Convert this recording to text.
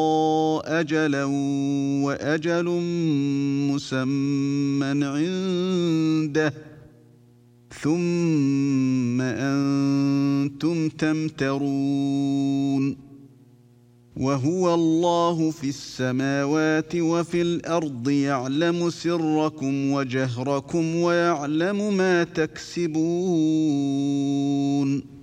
أجلا وأجل مسمى عنده ثم أنتم تمترون وهو الله في السماوات وفي الأرض يعلم سركم وجهركم ويعلم ما تكسبون